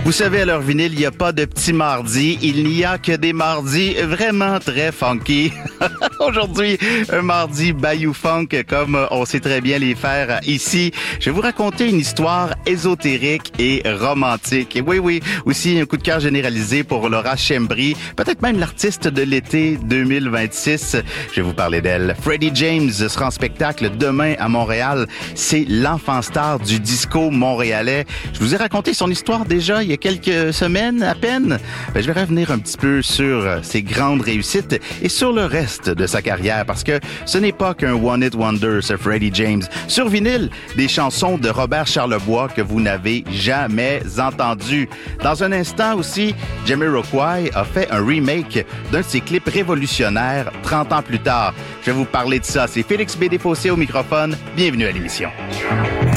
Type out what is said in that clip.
Vous savez, à l'heure vinyle, il n'y a pas de petits mardis. Il n'y a que des mardis vraiment très funky. Aujourd'hui, un mardi Bayou Funk, comme on sait très bien les faire ici. Je vais vous raconter une histoire ésotérique et romantique. Et oui, aussi un coup de cœur généralisé pour Laura Schembri, peut-être même l'artiste de l'été 2026. Je vais vous parler d'elle. Freddie James sera en spectacle demain à Montréal. C'est l'enfant star du disco montréalais. Je vous ai raconté son histoire déjà il y a quelques semaines à peine. Je vais revenir un petit peu sur ses grandes réussites et sur le reste de sa carrière parce que ce n'est pas qu'un one-hit wonder, ce Freddie James. Sur vinyle, des chansons de Robert Charlebois que vous n'avez jamais entendues. Dans un instant aussi, Jamiroquai a fait un remake d'un de ses clips révolutionnaires 30 ans plus tard. Je vais vous parler de ça. C'est Félix B. Desfossés au microphone. Bienvenue à l'émission.